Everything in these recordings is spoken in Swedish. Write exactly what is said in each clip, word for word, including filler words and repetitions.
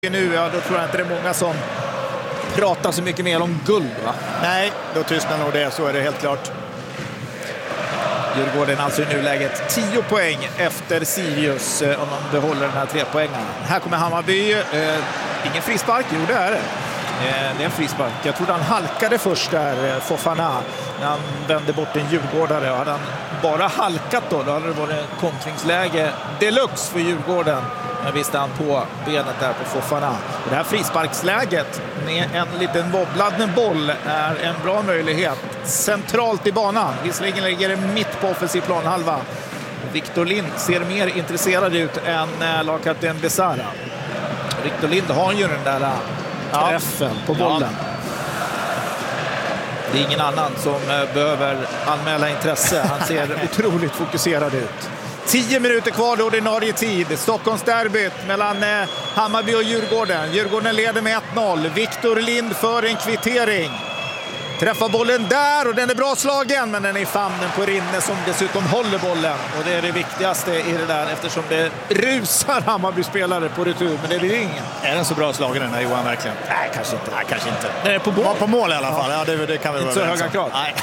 Nu, ja, då tror jag inte det är många som pratar så mycket mer om guld, va? Nej, då tystnar nog det, så är det helt klart. Djurgården alltså i nuläget tio poäng efter Sirius eh, om man behåller den här tre poängen. Här kommer Hammarby, eh, ingen frispark, jo det är det. Eh, det är en frispark. Jag trodde han halkade först där, eh, Fofana, när han vände bort en djurgårdare. Och hade han bara halkat då, då hade det varit kontringsläge deluxe för Djurgården. Men visste han på benet där på Fofana. Och det här frisparksläget med en liten wobblad boll är en bra möjlighet. Centralt i banan. Visserligen ligger det mitt på offensiv planhalva. Victor Lind ser mer intresserad ut än lagkapten Besara. Victor Lind har ju den där träffen på bollen. Ja. Det är ingen annan som behöver anmäla intresse. Han ser otroligt fokuserad ut. Tio minuter kvar då, ordinarie tid. Stockholms derbyt mellan eh, Hammarby och Djurgården. Djurgården leder med ett noll. Victor Lind för en kvittering. Träffar bollen där och den är bra slagen, men den är i famnen på Rinne som dessutom håller bollen. Och det är det viktigaste i det där, eftersom det rusar Hammarby-spelare på retur, men det blir ingen. Är den så bra slagen den här, Johan, verkligen? Nej, kanske inte. Nej, kanske inte. Den är på mål. Ja, på mål i alla fall. Ja, det, det kan vi inte så höga krav. Nej.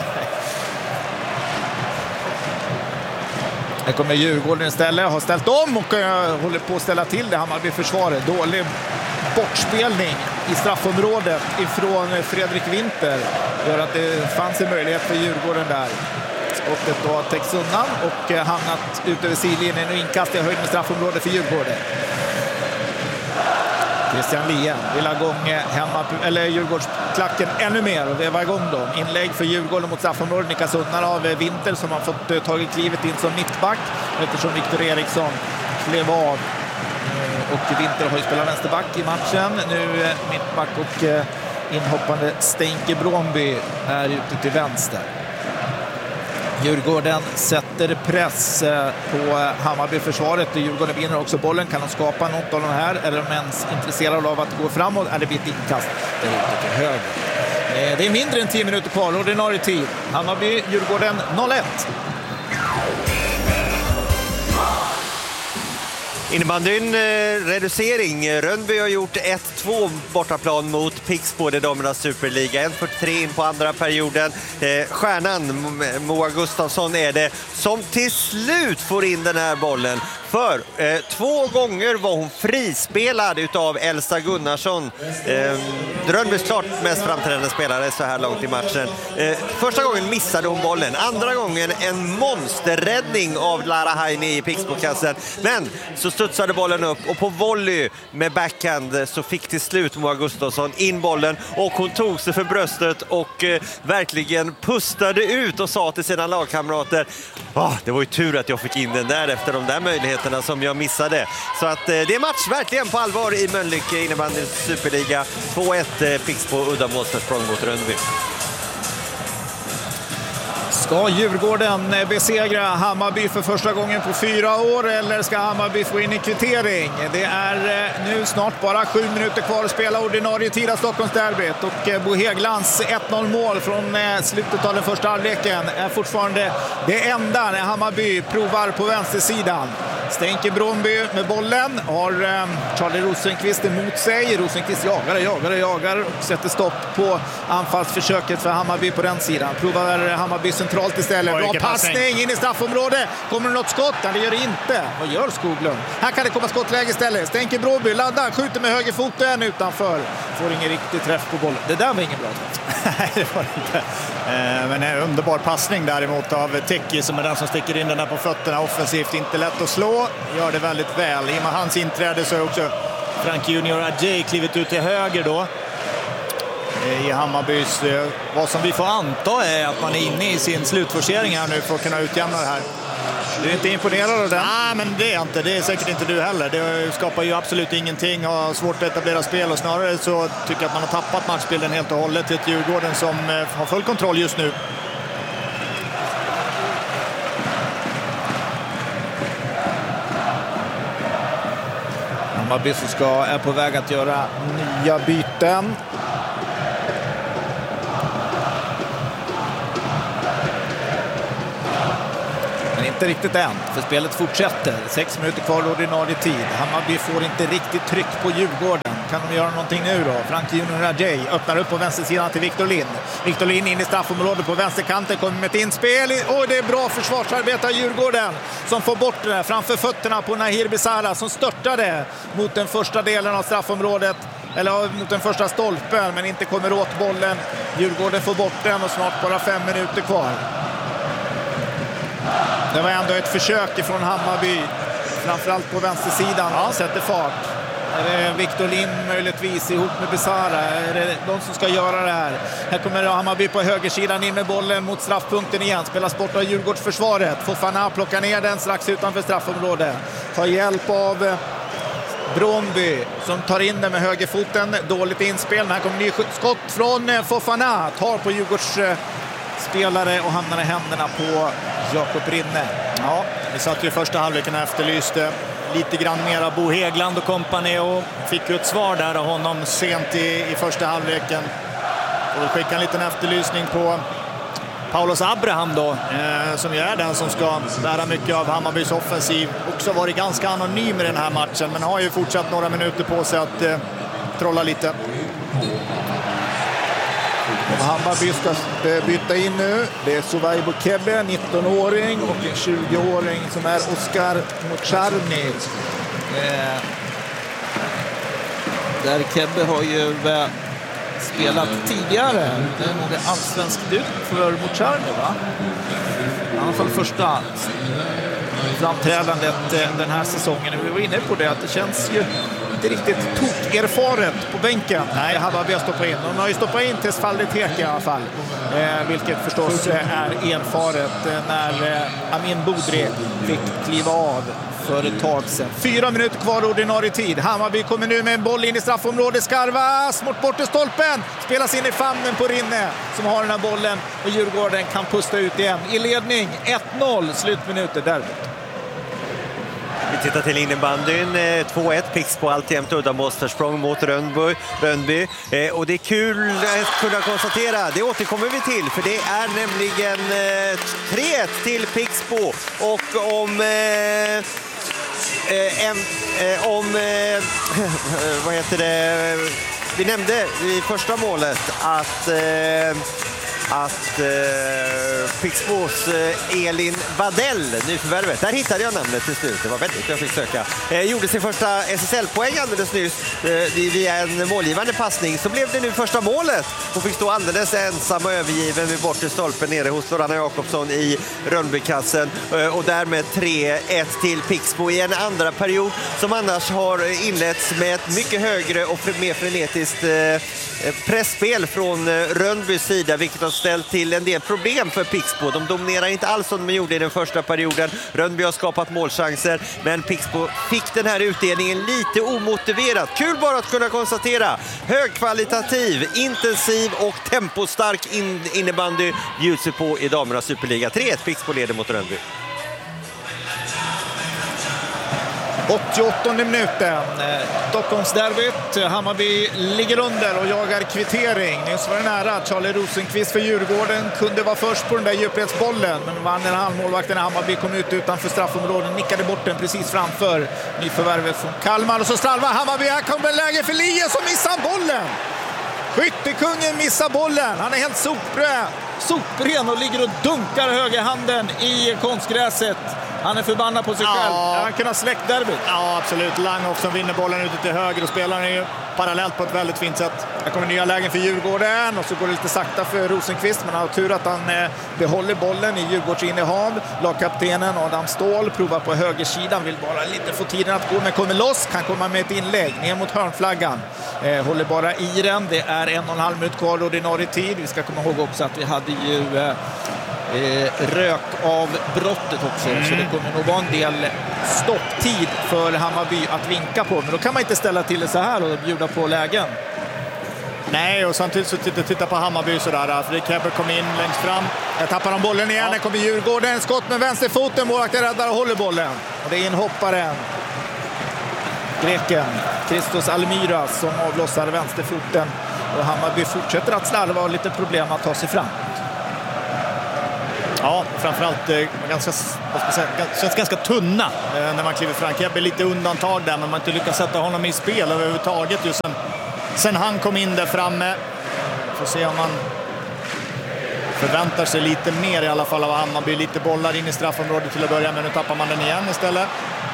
Här kommer Djurgården istället, har ställt om och uh, håller på att ställa till det. Hammarby-försvaret. Dålig bortspelning i straffområdet ifrån Fredrik Winter gör att det fanns en möjlighet för Djurgården där. Skottet då har täckts undan och uh, hamnat ut över sidlinjen och inkast i höjd med straffområdet för Djurgården. Christian Lien vill ha igång hemma, eller Djurgårdsklacken ännu mer och veva igång dem. Inlägg för Djurgården mot straffområdet. Nickas undan av Winter som har fått uh, tagit klivet in som mittback eftersom Victor Eriksson klev av. Och Winter har ju spelat vänsterback i matchen. Nu uh, mittback och uh, inhoppande Stenke Bromby är ute till vänster. Djurgården sätter press på Hammarby-försvaret. Djurgården vinner också bollen. Kan de skapa något av de här? Eller är de ens intresserade av att gå framåt? Är det blir ett inkast? Det är ute till höger. Det är mindre än tio minuter kvar. Ordinarie tid. Hammarby, Djurgården noll ett. Innebandyn, eh, reducering. Rönnby har gjort ett två bortaplan mot Pixbo, det damernas superliga. ett fyrtiotre in på andra perioden. Eh, stjärnan Moa Gustafsson är det som till slut får in den här bollen. För eh, två gånger var hon frispelad utav Elsa Gunnarsson. Eh, Rönnbys klart mest framträdande spelare så här långt i matchen. Eh, första gången missade hon bollen. Andra gången en monsterräddning av Lara Haini i Pixbo-kassen. Men så studsade bollen upp och på volley med backhand så fick till slut Moa Gustafsson in bollen och hon tog sig för bröstet och eh, verkligen pustade ut och sa till sina lagkamrater: ah, det var ju tur att jag fick in den där efter de där möjligheterna som jag missade. Så att eh, det är match verkligen på allvar i Mölnlycke innebandys superliga. två ett eh, Pixbo uddamålsförsprång mot Rönnby. Ska Djurgården besegra Hammarby för första gången på fyra år eller ska Hammarby få in en kvittering? Det är nu snart bara sju minuter kvar att spela ordinarie tid av Stockholms derbyt och Bo Heglands ett noll mål från slutet av den första halvleken är fortfarande det enda när Hammarby provar på vänstersidan. Stenke Bromby med bollen har Charlie Rosenqvist emot sig. Rosenqvist jagar och jagar och jagar och sätter stopp på anfallsförsöket för Hammarby på den sidan. Provar Hammarby centralt istället. Bra passning in i straffområdet. Kommer det något skott? Det gör det inte. Vad gör Skoglund? Här kan det komma skottläge istället. Stenke Bromby laddar, skjuter med höger foten utanför. Får ingen riktig träff på bollen. Det där var ingen bra träff. Nej, det var det inte. Eh, men en underbar passning däremot av Teki som är den som sticker in den där på fötterna offensivt. Inte lätt att slå. Gör det väldigt väl. I och med hans inträde så är också Frank Junior Adjei klivit ut till höger då. I Hammarbys, vad som vi får anta är att man är inne i sin slutforcering här nu för att kunna utjämna det här. Du är inte imponerad av det? Nej, men det är inte. Det är säkert inte du heller. Det skapar ju absolut ingenting och har svårt att etablera spel och snarare så tycker jag att man har tappat matchbilden helt och hållet till ett Djurgården som har full kontroll just nu. Hammarby som ska, är på väg att göra nya byten. inte riktigt än, för spelet fortsätter. Sex minuter kvar ordinarie tid. Hammarby får inte riktigt tryck på Djurgården. Kan de göra någonting nu då? Frank Junior Rajay öppnar upp på vänstersidan till Victor Lind. Victor Lind in i straffområdet på vänsterkanten, kommer med ett inspel. Oj, det är bra försvarsarbete av Djurgården som får bort det framför fötterna på Nahir Besara som störtade mot den första delen av straffområdet. Eller mot den första stolpen, men inte kommer åt bollen. Djurgården får bort den och snart bara fem minuter kvar. Det var ändå ett försök ifrån Hammarby, framförallt på vänstersidan. Ja, sätter fart. Är det Victor Lind möjligtvis ihop med Besara? Är det de som ska göra det här? Här kommer Hammarby på högersidan in med bollen mot straffpunkten igen. Spelas bort av Djurgårdsförsvaret. Fofana plockar ner den strax utanför straffområdet. Tar hjälp av Bromby som tar in den med högerfoten. Dåligt inspel. Här kommer ny skott från Fofana. Tar på Djurgårds spelare och hamnar i händerna på Jakob Rinne. Ja, vi satt ju i första halvleken och efterlyste lite grann mera Bo Hägglund och kompani och fick ju ett svar där av honom sent i, i första halvleken. Och vi skickar en liten efterlysning på Paulos Abraham då, eh, som ju är den som ska bära mycket av Hammarbys offensiv. Också varit ganska anonym i den här matchen, men har ju fortsatt några minuter på sig att eh, trolla lite. Hammarby ska byta in nu. Det är Suvaibu Kebbe, nitton-åring, och en tjugo-åring som är Oskar Mocharny. Eh, där Kebbe har ju eh, spelat tidigare. Det är nog en allsvensk debut för Mocharny, va? I alla fall första framträdandet den här säsongen. Vi var inne på det, att det känns ju inte riktigt tok-erfaret på bänken. Nej, Hammarby har stoppat in. De har ju stoppat in Tesfalde Teke i alla fall. Eh, vilket förstås är erfaret när eh, Amin Boudry fick kliva av för ett tag sedan. Fyra minuter kvar ordinarie tid. Hammarby kommer nu med en boll in i straffområdet. Skarvas mot bort till stolpen. Spelas in i famnen på Rinne som har den här bollen. Och Djurgården kan pusta ut igen. I ledning ett noll, slutminuter däremot. Vi tittar till innebandyn, två ett, Pixbo alltjämt uddamålsförsprång mot Rönnby. Rönnby. Eh, och det är kul att kunna konstatera, det återkommer vi till, för det är nämligen eh, tre ett till Pixbo. Och om... Eh, eh, en, eh, om eh, vad heter det? Vi nämnde i första målet att... Eh, att eh, Pixbos eh, Elin Vadell, nyförvärvet, där hittade jag namnet till slut, det var väldigt jag fick söka, eh, gjorde sin första S S L-poäng alldeles nyss eh, via en målgivande passning. Så blev det nu första målet. Hon fick stå alldeles ensam och övergiven vid bortre stolpen nere hos Lorana Jakobsson i Rönnbykassen, eh, och därmed tre ett till Pixbo i en andra period som annars har inletts med ett mycket högre och mer frenetiskt eh, pressspel från eh, Rönnbys sida, vilket har ställt till en del problem för Pixbo. De dominerar inte alls som de gjorde i den första perioden. Rönnby har skapat målchanser, men Pixbo fick den här utdelningen lite omotiverat. Kul bara att kunna konstatera. Högkvalitativ, intensiv och tempostark in innebandy bjuds på i damernas Superliga. tre ett, Pixbo leder mot Rönnby. åttioåttonde minuten. Stockholmsderbyt. Hammarby ligger under och jagar kvittering. Nyss var det nära. Charlie Rosenqvist för Djurgården kunde vara först på den där djupledsbollen, men vann en halvmålvakten. Hammarby kom ut utanför straffområden, nickade bort den precis framför nyförvärvet från Kalmar. Och så stralvar Hammarby. Här kommer läge för Lie som missar bollen. Skyttekungen missar bollen. Han är helt sopren, sopren och ligger och dunkar högerhanden i konstgräset. Han är förbannad på sig själv. Ja. Han kan ha släckt derbyt. Ja, absolut. Langhoff som vinner bollen ute till höger och spelar den ju parallellt på ett väldigt fint sätt. Här kommer nya lägen för Djurgården och så går det lite sakta för Rosenqvist, men han har tur att han eh, behåller bollen i Djurgårds innehav. Lagkaptenen Adam Ståhl provar på högersidan, vill bara lite få tiden att gå, men kommer loss, kan komma med ett inlägg ner mot hörnflaggan. Eh, håller bara i den. Det är en och en halv minut kvar ordinarie tid. Vi ska komma ihåg också att vi hade ju eh, Eh, rök av brottet också, mm. så det kommer nog vara en del stopptid för Hammarby att vinka på, men då kan man inte ställa till det så här och bjuda på lägen. Nej, och samtidigt så titta, titta på Hammarby sådär, för det Kebbe kom in längst fram. Jag tappar de bollen igen, ja. Kommer Djurgården, skott med vänsterfoten, målvakten räddar och håller bollen. Och det är en hopparen, greken Christos Almiras, som avlossar vänsterfoten, och Hammarby fortsätter att slarva och lite problem att ta sig fram. Ja, framförallt eh, ganska, vad ska man säga, känns ganska tunna eh, när man kliver fram. Kebbe lite undantag där, men man har inte lyckats sätta honom i spel överhuvudtaget just sen, sen han kom in där framme. Får se om man förväntar sig lite mer i alla fall av han. Man blir lite bollar in i straffområdet till att börja, men nu tappar man den igen istället.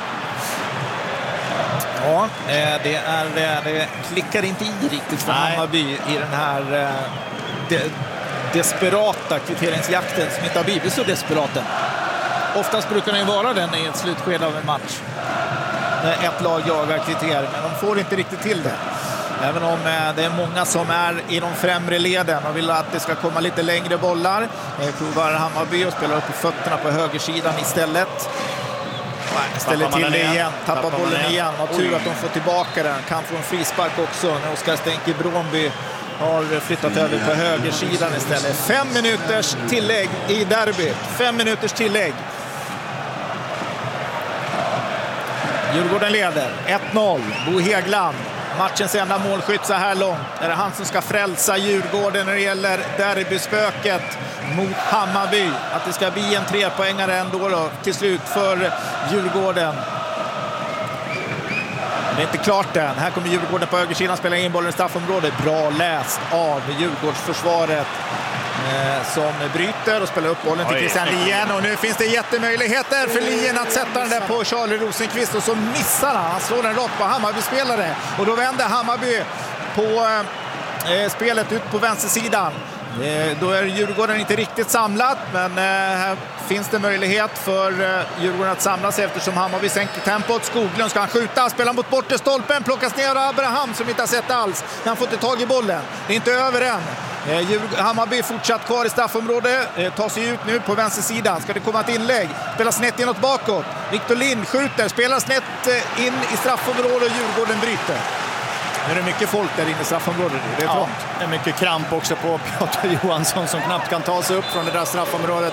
Ja, det, är, det klickar inte i riktigt för Nej. Hammarby i den här de, desperata kvitteringsjakten som inte har blivit så desperaten. Oftast brukar den ju vara den i ett slutskede av en match. När ett lag jagar kvittering, men de får inte riktigt till det. Även om det är många som är i de främre leden och vill att det ska komma lite längre bollar. Provar Hammarby och spelar upp på fötterna på högersidan istället. Ställer till det igen, igen. tappar, tappar bollen igen. igen. Har tur att de får tillbaka den. Kan få en frispark också när Oskar Stenke Bromby har flyttat över på högersidan istället. Fem minuters tillägg i derby. Fem minuters tillägg. Djurgården leder ett noll. Bo Häggland, matchens enda målskytt så här långt. Är det han som ska frälsa Djurgården när det gäller derbyspöket mot Hammarby? Att det ska bli en trepoängare ändå då, till slut för Djurgården. Det är inte klart än. Här kommer Djurgården på högersidan, spelar in bollen i straffområdet. Bra läst av Djurgårdsförsvaret eh, som bryter och spelar upp bollen till Christian Lien. Och nu finns det jättemöjligheter för Lien att sätta den där på Charlie Rosenqvist, och så missar han. Han slår den rakt på Hammarby-spelare. Och då vänder Hammarby på eh, spelet ut på vänstersidan. Eh, då är Djurgården inte riktigt samlat, men eh, här finns det möjlighet för eh, Djurgården att samla sig eftersom Hammarby sänker tempot. Skoglund ska han skjuta, spelar mot bortre stolpen, plockas ner av Abraham som inte har sett alls. Han får inte tag i bollen, det är inte över än. Eh, Hammarby fortsatt kvar i straffområdet, eh, tar sig ut nu på vänstersidan. Ska det komma ett inlägg, spelar snett inåt bakåt. Victor Lind skjuter, spelar snett eh, in i straffområdet och Djurgården bryter. Nu är det mycket folk där inne i straffområdet. Det är ja, det är mycket kramp också på Piotr Johansson som knappt kan ta sig upp från det där straffområdet.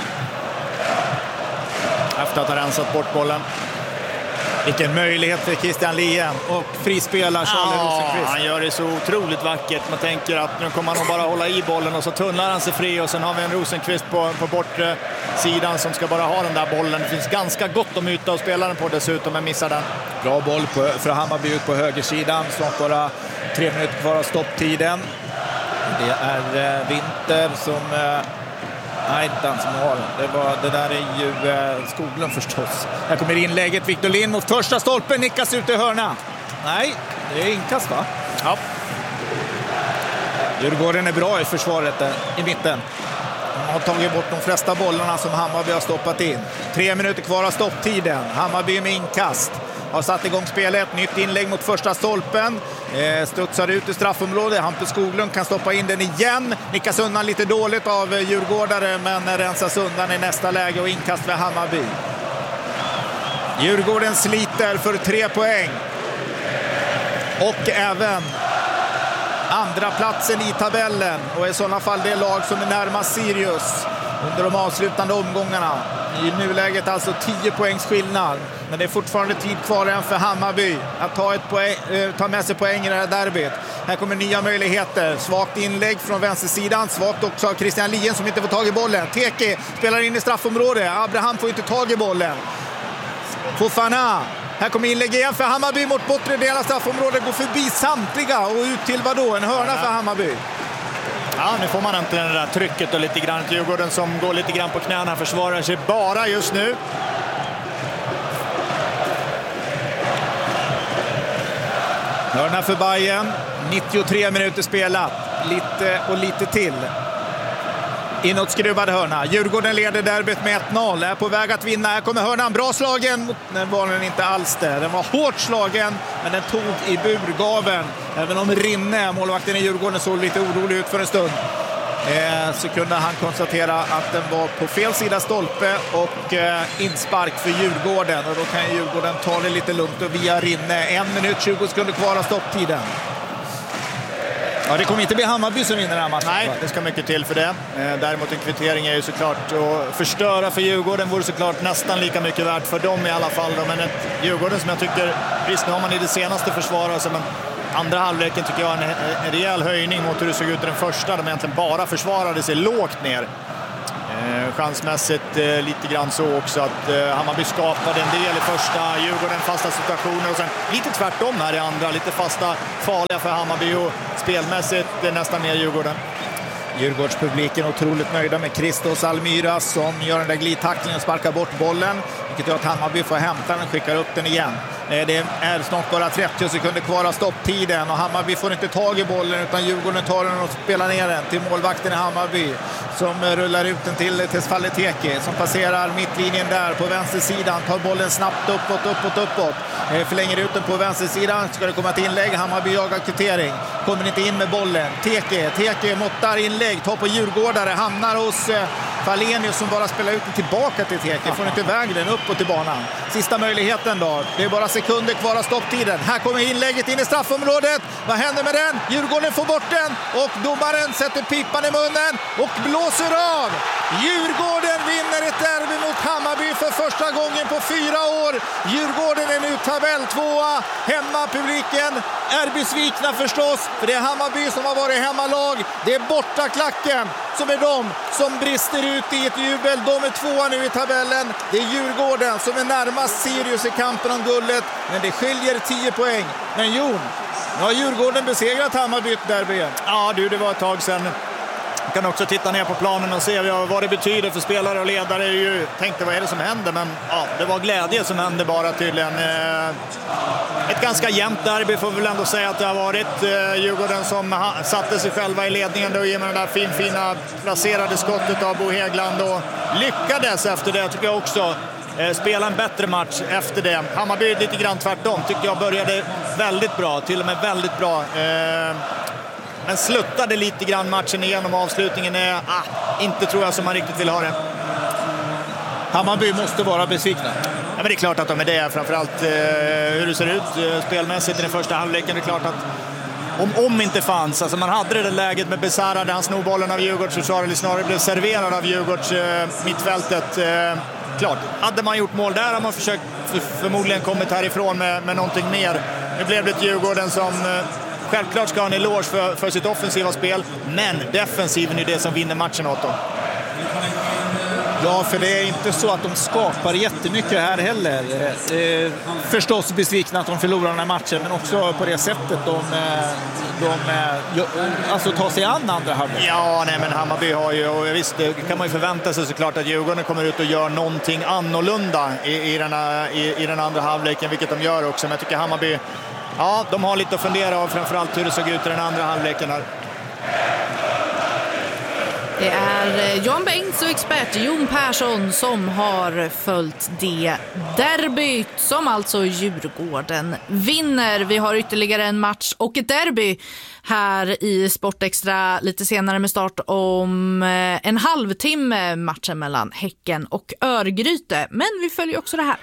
Efter att ha rensat bort bollen. Vilken möjlighet för Christian Lien och frispelar Charlie ja, Rosenqvist. Han gör det så otroligt vackert. Man tänker att nu kommer han nog bara hålla i bollen och så tunnlar han sig fri, och sen har vi en Rosenqvist på, på bortre sidan som ska bara ha den där bollen. Det finns ganska gott om yta och spela den på dessutom, men missar den. Bra boll på, för Hammarby ut på högersidan. Snart bara tre minuter kvar av stopptiden. Det är eh, Winter som... Eh, Nej, inte han som har det. Var, det där är ju eh, Skoglund förstås. Här kommer inlägget. Victor Lind mot första stolpen. Nickas ut i hörna. Nej, det är inkast va? Ja. Djurgården är bra i försvaret där, i mitten. De har tagit bort de flesta bollarna som Hammarby har stoppat in. Tre minuter kvar av stopptiden. Hammarby med inkast. Har satt igång spelet. Nytt inlägg mot första stolpen. Eh, studsar ut i straffområdet. Hampus Skoglund kan stoppa in den igen. Nickas undan lite dåligt av Djurgårdare, men rensas undan i nästa läge och inkast för Hammarby. Djurgården sliter för tre poäng. Och även andra platsen i tabellen. Och i sådana fall det lag som är närmast Sirius under de avslutande omgångarna. I nuläget alltså tio poängs skillnad. Men det är fortfarande tid kvar än för Hammarby att ta, ett poäng, eh, ta med sig poäng i det här derbyt. Här kommer nya möjligheter. Svagt inlägg från vänstersidan. Svagt också av Christian Lien som inte får tag i bollen. Teke spelar in i straffområdet. Abraham får inte tag i bollen. Fofana. Här kommer inlägg igen för Hammarby mot bortre delen av straffområdet. Går förbi samtliga och ut till vadå? En hörna för Hammarby. Ja, nu får man inte det där trycket och lite grann till Djurgården som går lite grann på knäna, försvarar sig bara just nu. Hörna för Bayern, nittiotre minuter spelat, lite och lite till. Inåtskruvad hörna. Djurgården leder derbyt med ett noll. Är på väg att vinna. Här kommer hörnan. Bra slagen. Den var den inte alls där. Den var hårt slagen, men den tog i burgaven. Även om Rinne, målvakten i Djurgården, såg lite orolig ut för en stund. Eh, så kunde han konstatera att den var på fel sida stolpe och eh, inspark för Djurgården. Och då kan Djurgården ta det lite lugnt och via Rinne. En minut tjugo sekunder kvar av stopptiden. Ja, det kommer inte bli Hammarby som vinner den här matchen. Nej, det ska mycket till för det. Däremot en kvittering är ju såklart att förstöra för Djurgården vore såklart nästan lika mycket värt för dem i alla fall. Men ett Djurgården som jag tycker, visst nu har man i det senaste försvaret, men andra halvleken tycker jag är en, en rejäl höjning mot hur det såg ut i den första. De egentligen bara försvarade sig lågt ner. Eh, chansmässigt eh, lite grann så också att eh, Hammarby skapade en del i första, Djurgården fasta situationer och sen lite tvärtom här i andra, lite fasta farliga för Hammarby och spelmässigt eh, nästan mer Djurgården. Djurgårdspubliken otroligt nöjda med Christos Almyra som gör den där glidtacklingen och sparkar bort bollen, vilket gör att Hammarby får hämta den och skickar upp den igen. Det är snart bara trettio sekunder kvar av stopptiden och Hammarby får inte tag i bollen utan Djurgården tar den och spelar ner den till målvakten i Hammarby som rullar ut den till Tesfaye Teke som passerar mittlinjen där på vänstersidan, tar bollen snabbt uppåt, uppåt, uppåt. Förlänger ut den på vänstersidan, ska det komma ett inlägg, Hammarby jagar kvittering, kommer inte in med bollen. Teke, Teke måttar inlägg, tar på Djurgårdare, hamnar hos Falenius som bara spelar ut den tillbaka till Teke, får inte iväg den uppåt i banan. Sista möjligheten då, det är bara sekunder kvar av stopptiden. Här kommer inlägget in i straffområdet. Vad händer med den? Djurgården får bort den och domaren sätter pipan i munnen och blåser av. Djurgården vinner ett derby mot Hammarby för första gången på fyra år. Djurgården är nu tabell tvåa. Hemma publiken är besvikna förstås, för det är Hammarby som har varit hemmalag. Det är borta klacken som är de som brister ut i ett jubel. De är tvåa nu i tabellen. Det är Djurgården som är närmast Sirius i kampen om guldet, men det skiljer tio poäng. Men Jon, nu har Djurgården besegrat Hammarby derby. Ja du, det var ett tag sedan. Jag kan också titta ner på planen och se vad det betyder för spelare och ledare. Jag tänkte, vad är det som händer? Men ja, det var glädje som hände bara tydligen. Ett ganska jämnt derby får vi väl ändå säga att det har varit. Djurgården som satte sig själva i ledningen då genom det där fin, fina placerade skottet av Bo Häggland och lyckades efter det, tycker jag också. Spela en bättre match efter det. Hammarby lite grann tvärtom, tyckte jag började väldigt bra, till och med väldigt bra. Men sluttade lite grann matchen igenom. Avslutningen är ah, inte tror jag som man riktigt vill ha det. Hammarby måste vara besvikna. Ja, men det är klart att de är det. Framförallt eh, hur det ser ut eh, spelmässigt i den första halvleken. Det är klart att om, om inte fanns, alltså man hade det där läget med Besara där han snor bollen av Djurgårds försvar, eller snarare blev serverad av Djurgårds eh, mittfältet. Eh, klart, hade man gjort mål där hade man försökt för, förmodligen kommit härifrån med, med någonting mer. Nu blev det ett Djurgården som eh, självklart ska ha en eloge för, för sitt offensiva spel, men defensiven är det som vinner matchen åt dem. Ja, för det är inte så att de skapar jättemycket här heller. Eh, förstås besvikna att de förlorar den här matchen, men också på det sättet de, de alltså tar sig an andra halvlek. Ja, nej, men Hammarby har ju, och visst, det kan man ju förvänta sig såklart att Djurgården kommer ut och gör någonting annorlunda i, i, den, i, i den andra halvleken, vilket de gör också. Men jag tycker Hammarby, ja, de har lite att fundera av, framförallt hur det såg ut i den andra halvleken här. Det är Jan Bengts och expert Jon Persson som har följt det derbyt som alltså Djurgården vinner. Vi har ytterligare en match och ett derby här i Sportextra lite senare med start om en halvtimme, matchen mellan Häcken och Örgryte. Men vi följer också det här.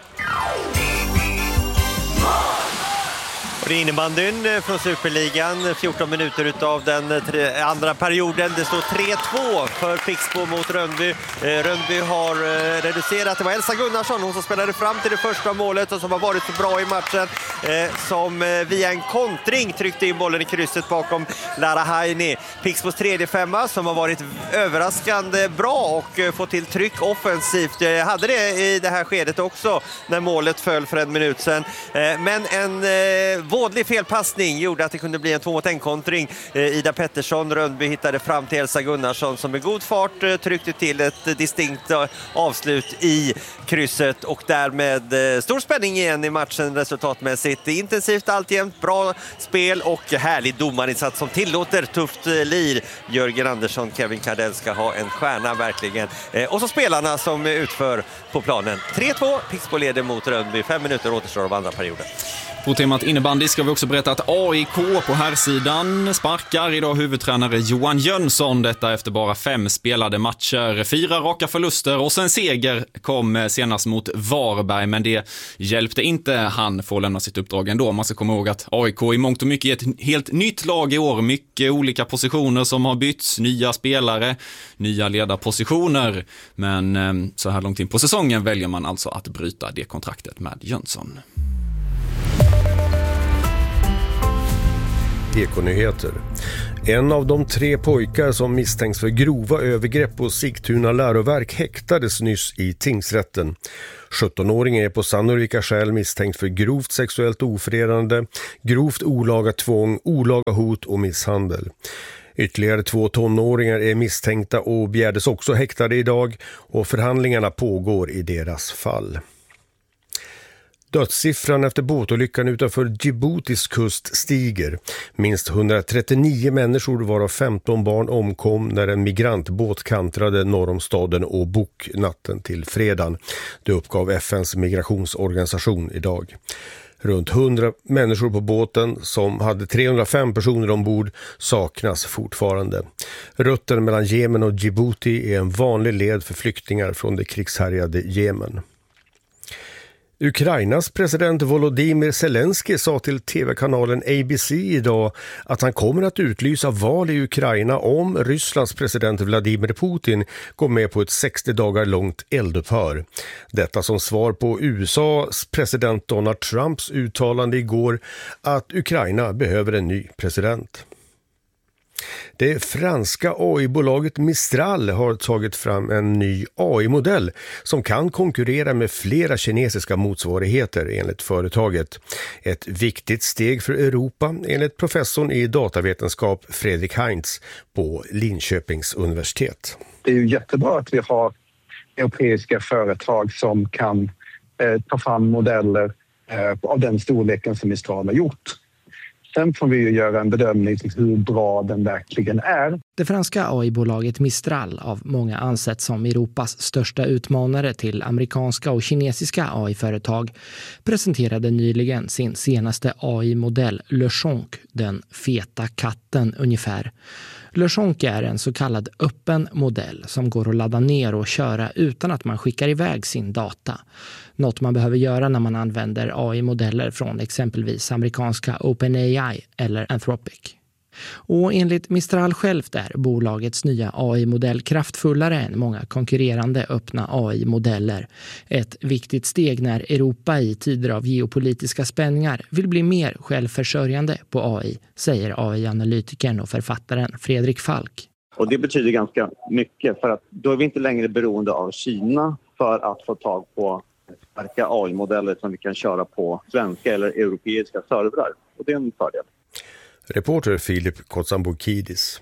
Det är innebandyn från Superligan, fjorton minuter utav den tre, andra perioden. Det står tre två för Pixbo mot Rönnby. Eh, Rönnby har eh, reducerat. Det var Elsa Gunnarsson, hon som spelade fram till det första målet och som har varit så bra i matchen. Eh, som eh, via en kontring tryckte in bollen i krysset bakom Lara Haini. Pixbos tredje femma som har varit överraskande bra och eh, fått till tryck offensivt. Jag hade det i det här skedet också när målet föll för en minut sedan. Eh, men en eh, vådlig felpassning gjorde att det kunde bli en två mot en kontring. Eh, Ida Pettersson, Rönnby hittade fram till Elsa Gunnarsson som med god fart eh, tryckte till ett distinkt eh, avslut i krysset och därmed eh, stor spänning igen i matchen resultatmässigt. Intensivt alltjämt, bra spel och härlig domarinsats som tillåter tufft eh, lir. Jörgen Andersson, Kevin Kardell ska ha en stjärna verkligen. Eh, och så spelarna som utför på planen. tre två, Pixbo leder mot Rönnby. Fem minuter återstår av andra perioden. På temat innebandy ska vi också berätta att A I K på här sidan sparkar idag huvudtränare Johan Jönsson. Detta efter bara fem spelade matcher. Fyra raka förluster och sen seger kom senast mot Varberg. Men det hjälpte inte han få lämna sitt uppdrag ändå. Man ska komma ihåg att A I K i mångt och mycket är ett helt nytt lag i år. Mycket olika positioner som har bytts. Nya spelare, nya ledarpositioner. Men så här långt in på säsongen väljer man alltså att bryta det kontraktet med Jönsson. Ekonyheter. En av de tre pojkar som misstänks för grova övergrepp på Sigtuna läroverk häktades nyss i tingsrätten. sjuttonåringen är på sannolika skäl misstänkt för grovt sexuellt ofredande, grovt olaga tvång, olaga hot och misshandel. Ytterligare två tonåringar är misstänkta och begärdes också häktade idag och förhandlingarna pågår i deras fall. Dödssiffran efter båtolyckan utanför Djiboutis kust stiger. Minst hundratrettionio människor varav femton barn omkom när en migrantbåt kantrade norr om staden Obuk natten till fredagen. Det uppgav F N:s migrationsorganisation idag. Runt hundra människor på båten som hade trehundrafem personer ombord saknas fortfarande. Rutten mellan Jemen och Djibouti är en vanlig led för flyktingar från det krigshärjade Jemen. Ukrainas president Volodymyr Zelensky sa till tv-kanalen A B C idag att han kommer att utlysa val i Ukraina om Rysslands president Vladimir Putin går med på ett sextio dagar långt eldupphör. Detta som svar på U S A:s president Donald Trumps uttalande igår att Ukraina behöver en ny president. Det franska A I-bolaget Mistral har tagit fram en ny A I-modell som kan konkurrera med flera kinesiska motsvarigheter enligt företaget. Ett viktigt steg för Europa enligt professorn i datavetenskap Fredrik Heinz på Linköpings universitet. Det är ju jättebra att vi har europeiska företag som kan eh, ta fram modeller eh, av den storleken som Mistral har gjort. Sen får vi ju göra en bedömning till hur bra den verkligen är. Det franska A I-bolaget Mistral, av många ansett som Europas största utmanare till amerikanska och kinesiska A I-företag, presenterade nyligen sin senaste A I-modell Le Chonk, den feta katten ungefär. Le Chonk är en så kallad öppen modell som går att ladda ner och köra utan att man skickar iväg sin data. Något man behöver göra när man använder A I-modeller från exempelvis amerikanska OpenAI eller Anthropic. Och enligt Mistral självt är bolagets nya A I-modell kraftfullare än många konkurrerande öppna A I-modeller. Ett viktigt steg när Europa i tider av geopolitiska spänningar vill bli mer självförsörjande på A I, säger A I-analytikern och författaren Fredrik Falk. Och det betyder ganska mycket, för att då är vi inte längre beroende av Kina för att få tag på starka A I-modeller som vi kan köra på svenska eller europeiska servrar. Och det är en fördel. Reporter Filip Kotsambokidis.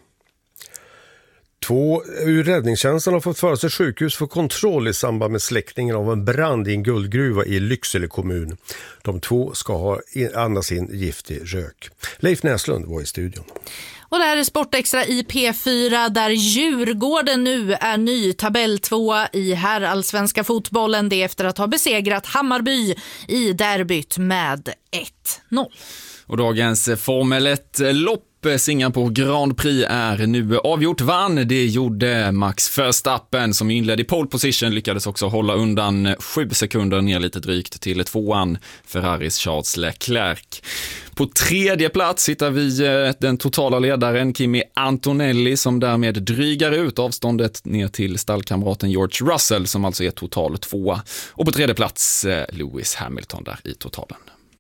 Två ur räddningstjänsten har fått föra sig sjukhus för kontroll i samband med släckningen av en brand i en guldgruva i Lycksele kommun. De två ska ha andats in giftig rök. Leif Näslund var i studion. Och det här är Sportextra i P fyra där Djurgården nu är ny tabelltvåa i herrallsvenska fotbollen. Det efter att ha besegrat Hammarby i derbyt med ett noll. Och dagens Formel ett-lopp, Singapore Grand Prix, är nu avgjort. Vann, det gjorde Max Verstappen som inledde i pole position, lyckades också hålla undan sju sekunder ner lite drygt till tvåan Ferraris Charles Leclerc. På tredje plats hittar vi den totala ledaren Kimi Antonelli som därmed drygar ut avståndet ner till stallkamraten George Russell som alltså är total tvåa. Och på tredje plats Lewis Hamilton där i totalen.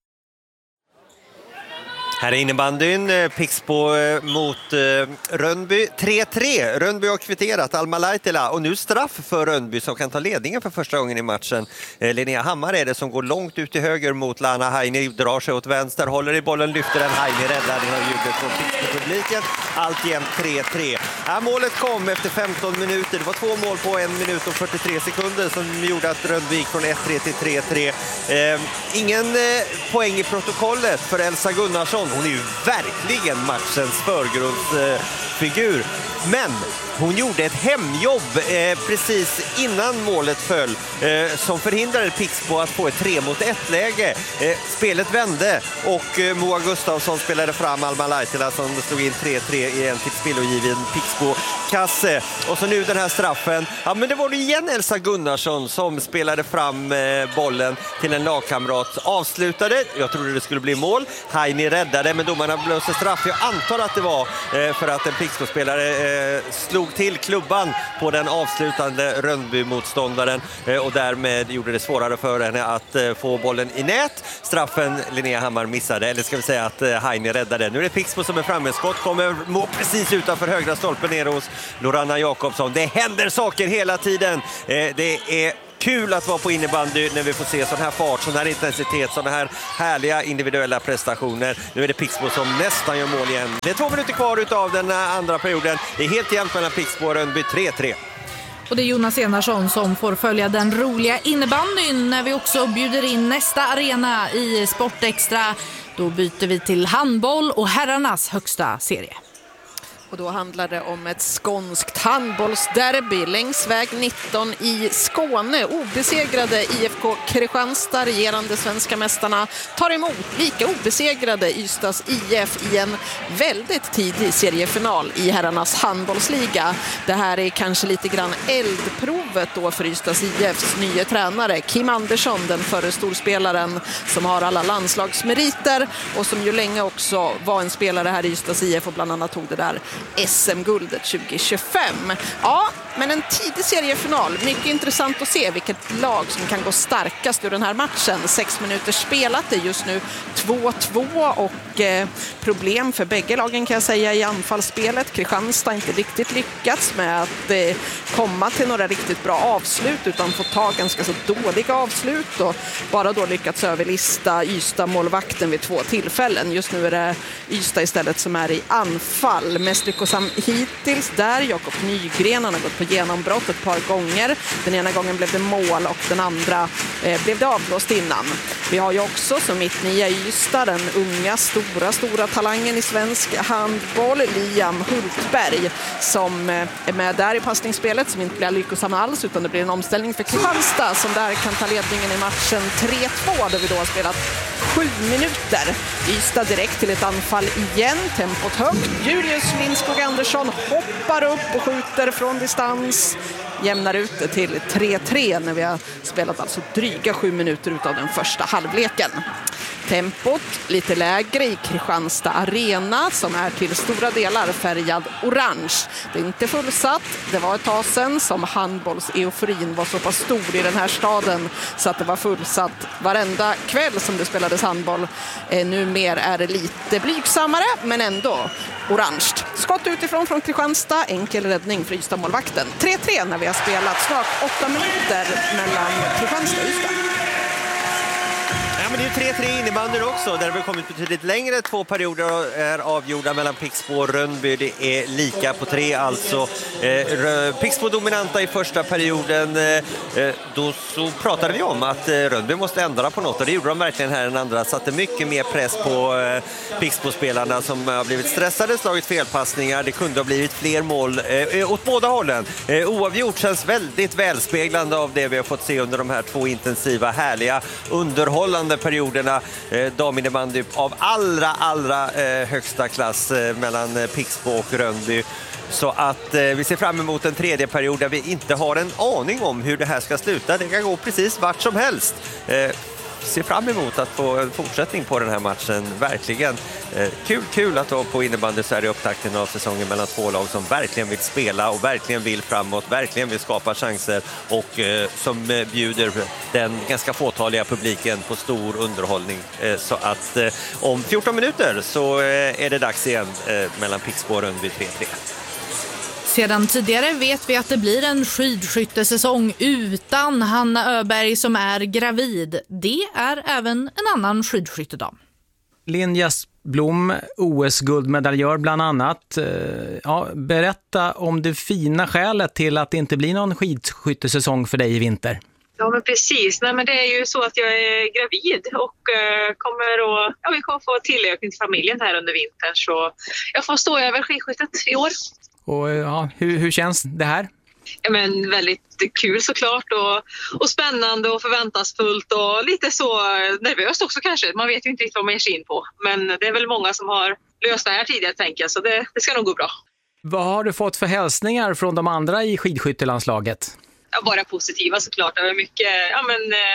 Här är innebandyn, Pixbo mot eh, Rönnby. tre tre, Rönnby har kvitterat Alma Laitila och nu straff för Rönnby som kan ta ledningen för första gången i matchen. Eh, Linnea Hammar är det som går långt ut till höger mot Lana Heini, drar sig åt vänster, håller i bollen, lyfter den, Heini räddar, det har ljudet från Pixbo-publiken. Alltjämt tre tre. Ja, målet kom efter femton minuter, det var två mål på en minut och fyrtiotre sekunder som gjorde att Rönnby gick från ett tre till tre tre. Eh, ingen eh, poäng i protokollet för Elsa Gunnarsson. Hon är ju verkligen matchens förgrundsfigur. Men hon gjorde ett hemjobb eh, precis innan målet föll eh, som förhindrade Pixbo att få ett tre mot ett läge. Eh, spelet vände och eh, Moa Gustafsson spelade fram Alma Laitila som slog in tre tre i en tillspillogiven Pixbo-kasse. Och så nu den här straffen. Ja, men det var det igen Elsa Gunnarsson som spelade fram eh, bollen till en lagkamrat. Avslutade, jag trodde det skulle bli mål. Heini räddade, men domarna blåste straff. Jag antar att det var eh, för att en Pixbo-spelare eh, slog till klubban på den avslutande Rönnby-motståndaren eh, och därmed gjorde det svårare för henne att eh, få bollen i nät. Straffen Linnea Hammar missade, eller ska vi säga att eh, Heine räddade. Nu är det Pixbo som är framme. Skott kommer må precis utanför högra stolpen ner hos Loranna Jakobsson. Det händer saker hela tiden. Eh, det är kul att vara på innebandy när vi får se sån här fart, sån här intensitet, såna här härliga individuella prestationer. Nu är det Pixbo som nästan gör mål igen. Det är två minuter kvar utav den andra perioden. Det är helt jämnt mellan Pixbo och Rönnby, tre tre. Och det är Jonas Enarsson som får följa den roliga innebandyn när vi också bjuder in nästa arena i Sportextra. Då byter vi till handboll och herrarnas högsta serie. Och då handlar det om ett skånskt handbollsderby längs väg nitton i Skåne. Obesegrade I F K Kristianstad, regerande svenska mästarna, tar emot lika obesegrade Ystads I F i en väldigt tidig seriefinal i herrarnas handbollsliga. Det här är kanske lite grann eldprovet då för Ystads I Fs nya tränare Kim Andersson, den förre storspelaren som har alla landslagsmeriter och som ju länge också var en spelare här i Ystads I F och bland annat tog det där S M-guldet tjugo tjugofem. Ja, men en tidig seriefinal. Mycket intressant att se vilket lag som kan gå starkast ur den här matchen. Sex minuter spelat, det är just nu två två och eh, problem för bägge lagen kan jag säga i anfallsspelet. Kristianstad har inte riktigt lyckats med att eh, komma till några riktigt bra avslut utan få ta ganska så dåliga avslut och bara då lyckats överlista Ystad-målvakten vid två tillfällen. Just nu är det Ystad istället som är i anfall. Mest lyckosam hittills där. Jakob Nygren har gått på genombrott ett par gånger. Den ena gången blev det mål och den andra eh, blev det avblåst innan. Vi har ju också som mitt nya Ystad den unga, stora, stora talangen i svensk handboll, Liam Hultberg, som eh, är med där i passningsspelet, som inte blir lyckosam alls utan det blir en omställning för Kristianstad som där kan ta ledningen i matchen tre två där vi då har spelat sju minuter. Ystad direkt till ett anfall igen, tempot högt. Julius Lindskog Andersson hoppar upp och skjuter från distans. Jämnar ut det till tre tre när vi har spelat alltså dryga sju minuter utav den första halvleken. Tempot lite lägre i Kristianstad arena som är till stora delar färgad orange. Det är inte fullsatt. Det var ett tag sedan som handbolls-euforin var så pass stor i den här staden så att det var fullsatt varenda kväll som det spelades handboll. Eh, numera är det lite blygsammare men ändå orange. Skott utifrån från Kristianstad, enkel räddning för Ystad-målvakten. tre tre när vi har spelat snart åtta minuter mellan Kristianstad och Ystad. Ja, men det är tre tre innebandyn också. Där har vi kommit betydligt längre. Två perioder är avgjorda mellan Pixbo och Rönnby. Det är lika på tre alltså. Eh, Pixbo dominanta i första perioden. Eh, då så pratade vi om att eh, Rönnby måste ändra på något. Och det gjorde de verkligen här den andra. Satte mycket mer press på eh, Pixbo-spelarna som har blivit stressade, slagit felpassningar. Det kunde ha blivit fler mål eh, åt båda hållen. Eh, oavgjort känns väldigt välspeglande av det vi har fått se under de här två intensiva, härliga, underhållande perioderna. Eh, daminnebandy av allra, allra eh, högsta klass eh, mellan eh, Pixbo och Rönnby. Så att eh, vi ser fram emot en tredje period där vi inte har en aning om hur det här ska sluta. Det kan gå precis vart som helst. Eh, ser fram emot att få en fortsättning på den här matchen. Verkligen eh, kul, kul att vara på innebandy så här i upptakten av säsongen mellan två lag som verkligen vill spela och verkligen vill framåt, verkligen vill skapa chanser och eh, som eh, bjuder den ganska fåtaliga publiken på stor underhållning. Eh, så att eh, om fjorton minuter så eh, är det dags igen eh, mellan Pixbo och Rönnby tre tre. Sedan tidigare vet vi att det blir en skidskyttesäsong utan Hanna Öberg som är gravid. Det är även en annan skidskyttedam. Linja Blom, O S-guldmedaljör bland annat. Ja, berätta om det fina skälet till att det inte blir någon skidskyttesäsong för dig i vinter. Ja, men precis. Nej, men det är ju så att jag är gravid och uh, kommer att, ja, vi kommer få tillökning till familjen här under vintern. Så jag får stå över skidskyttet i år. Och ja, hur, hur känns det här? Ja, men väldigt kul såklart och, och spännande och förväntansfullt och lite så nervöst också kanske. Man vet ju inte riktigt vad man ger sig in på. Men det är väl många som har löst det här tidigare tänker jag, så det, det ska nog gå bra. Vad har du fått för hälsningar från de andra i skidskyttelandslaget? Ja, bara positiva såklart. Det var mycket, ja men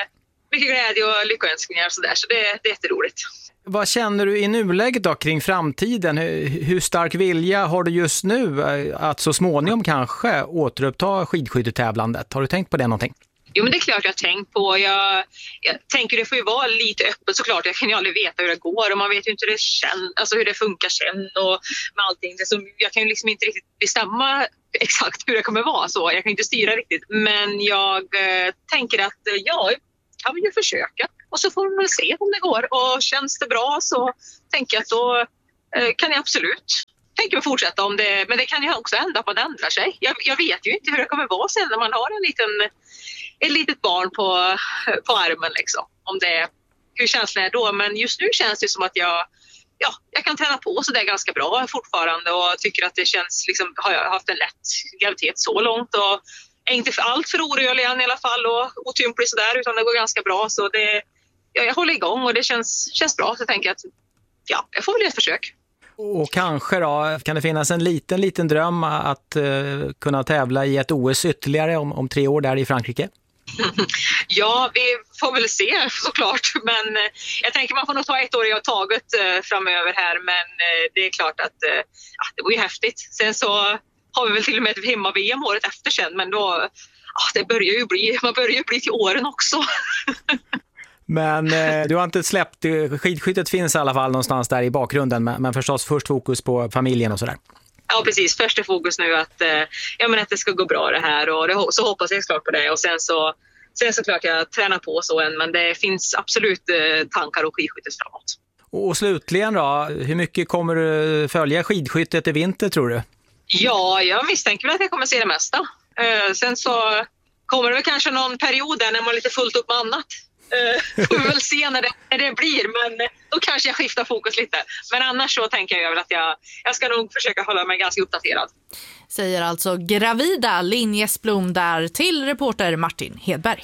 mycket glädje och lyckönskningar och sådär. Så det, det är jätteroligt. Vad känner du i nuläget då kring framtiden? Hur stark vilja har du just nu att så småningom kanske återuppta skidskyttetävlandet? Har du tänkt på det någonting? Jo, men det är klart jag har tänkt på. Jag, jag tänker det får ju vara lite öppet såklart. Jag kan ju aldrig veta hur det går och man vet ju inte hur det, känns, alltså hur det funkar sen och med allting. Så jag kan ju liksom inte riktigt bestämma exakt hur det kommer vara så. Jag kan inte styra riktigt. Men jag eh, tänker att ja, jag vill ju försöka. Och så får vi väl se om det går. Och känns det bra så tänker jag att då eh, kan jag absolut tänker jag fortsätta om det. Men det kan ju också hända på att det ändrar sig. Jag, jag vet ju inte hur det kommer vara sen när man har en liten, ett litet barn på, på armen. Liksom. Om det, hur känslan är då. Men just nu känns det som att jag, ja, jag kan träna på så det är ganska bra fortfarande. Och tycker att det känns, liksom, har jag haft en lätt graviditet så långt. Och är inte för allt för orolig än i alla fall. Och otymplig sådär utan det går ganska bra. Så det, ja, jag håller igång och det känns, känns bra. Så jag tänker att ja, jag får väl ett försök. Och kanske då, kan det finnas en liten, liten dröm att uh, kunna tävla i ett O S ytterligare om, om tre år där i Frankrike? Ja, vi får väl se såklart. Men uh, jag tänker man får nog ta ett år i taget uh, framöver här. Men uh, det är klart att uh, ja, det var ju häftigt. Sen så har vi väl till och med ett hemma-V M året efter sen. Men då, uh, det börjar ju bli, man börjar ju bli till åren också. Men eh, du har inte släppt, skidskyttet finns i alla fall någonstans där i bakgrunden, men, men förstås först fokus på familjen och sådär. Ja, precis. Första fokus nu att, eh, ja, men att det ska gå bra det här och det, så hoppas jag klart på det. Och sen så, sen så klart jag tränar på så än, men det finns absolut eh, tankar och skidskyttet framåt. Och slutligen då, hur mycket kommer du följa skidskyttet i vinter tror du? Ja, jag misstänker väl att jag kommer se det mesta. Eh, sen så kommer det väl kanske någon period där när man är lite fullt upp med annat. Uh, får vi väl se när det, när det blir, men då kanske jag skiftar fokus lite. Men annars så tänker jag väl att jag, jag ska nog försöka hålla mig ganska uppdaterad. Säger alltså gravida Linn Jesplom där till reporter Martin Hedberg.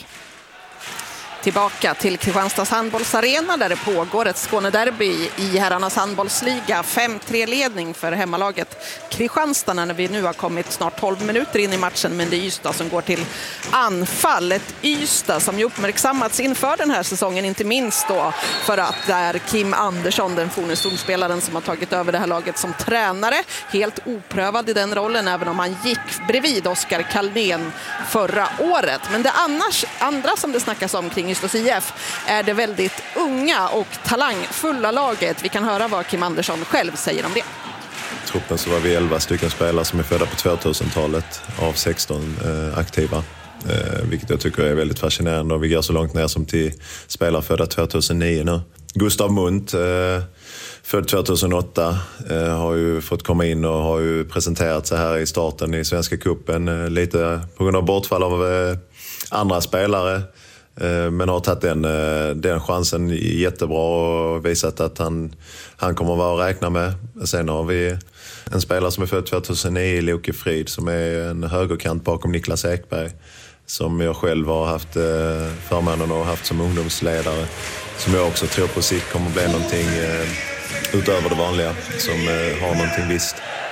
Tillbaka till Kristianstads handbollsarena där det pågår ett Skånederby i herrarnas handbollsliga. fem tre ledning för hemmalaget Kristianstad när vi nu har kommit snart tolv minuter in i matchen. Men det är Ystad som går till anfall. Ett Ystad som ju uppmärksammats inför den här säsongen, inte minst då för att det är Kim Andersson, den fornestolspelaren som har tagit över det här laget som tränare. Helt oprövad i den rollen även om han gick bredvid Oskar Kallén förra året. Men det annars, andra som det snackas om kring Ystad I F är det väldigt unga och talangfulla laget. Vi kan höra vad Kim Andersson själv säger om det. Truppen så var vi elva stycken spelare som är födda på tvåtusentalet av sexton eh, aktiva. Eh, vilket jag tycker är väldigt fascinerande och vi går så långt ner som till spelare födda tvåtusen-nio nu. Gustav Munt, eh, född tvåtusenåtta, eh, har ju fått komma in och har ju presenterat sig här i starten i Svenska cupen. Eh, lite på grund av bortfall av eh, andra spelare. Men har tagit den, den chansen jättebra och visat att han, han kommer att vara att räkna med. Sen har vi en spelare som är född tvåtusen-nio, Loke Frid, som är en högerkant bakom Niklas Ekberg. Som jag själv har haft förmånen och haft som ungdomsledare. Som jag också tror på sikt kommer att bli någonting utöver det vanliga. Som har någonting visst.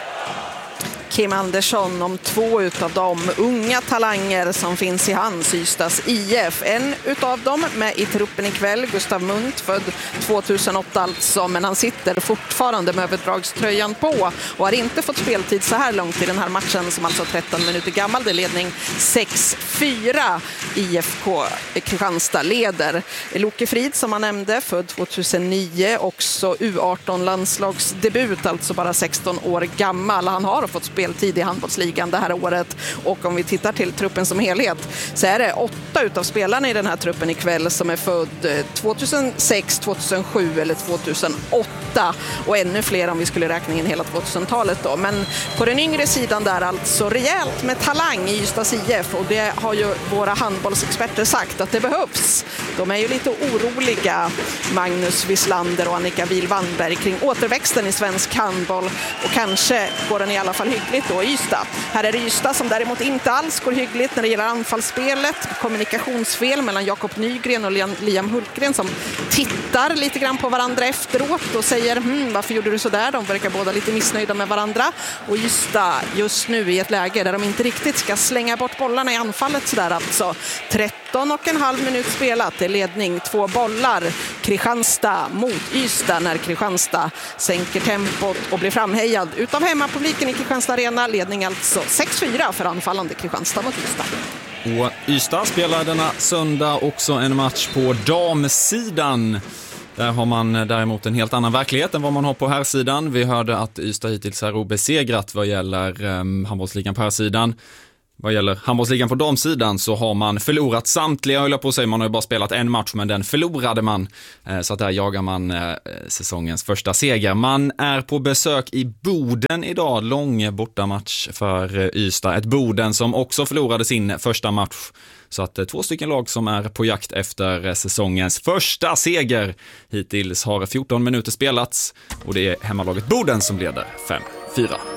Kim Andersson om två utav de unga talanger som finns i hans Ystads I F. En utav dem med i truppen ikväll, Gustav Munt, född tvåtusenåtta alltså, men han sitter fortfarande med överdragströjan på och har inte fått speltid så här långt i den här matchen som alltså tretton minuter gammal. Det är ledning sex fyra. I F K Kristianstad leder. Loke Frid som han nämnde, född tvåtusen-nio, också U arton-landslagsdebut, alltså bara sexton år gammal. Han har fått speltid i handbollsligan det här året och om vi tittar till truppen som helhet så är det åtta utav spelarna i den här truppen ikväll som är född tvåtusensex, tvåtusensju eller tvåtusenåtta och ännu fler om vi skulle räkna in hela tvåtusentalet då. Men på den yngre sidan där alltså rejält med talang i Ystads I F och det har ju våra handbollsexperter sagt att det behövs. De är ju lite oroliga, Magnus Wislander och Annika Wihl-Wannberg, kring återväxten i svensk handboll och kanske går den i alla fall hyggligt då i Ystad. Här är det Ystad som däremot inte alls går hyggligt när det gäller anfallsspelet. Kommunikationsfel mellan Jakob Nygren och Liam Hultgren som tittar lite grann på varandra efteråt och säger hm, varför gjorde du så där? De verkar båda lite missnöjda med varandra. Och Ystad just nu i ett läge där de inte riktigt ska slänga bort bollarna i anfallet sådär alltså. tretton nitton och en halv minut spelat. Det är ledning två bollar. Kristianstad mot Ystad när Kristianstad sänker tempot och blir framhejad utav hemmapubliken i Kristianstad Arena. Ledning alltså sex fyra för anfallande Kristianstad mot Ystad. Och Ystad spelar denna söndag också en match på damsidan. Där har man däremot en helt annan verklighet än vad man har på här sidan. Vi hörde att Ystad hittills är obesegrat vad gäller um, handbollsligan på här sidan. Vad gäller handbollsligan på damsidan så har man förlorat samtliga, höll jag på att säga, man har ju bara spelat en match men den förlorade man. Så att där jagar man säsongens första seger. Man är på besök i Boden idag, lång bortamatch för Ystad. Ett Boden som också förlorade sin första match. Så att två stycken lag som är på jakt efter säsongens första seger. Hittills har fjorton minuter spelats och det är hemmalaget Boden som leder fem fyra.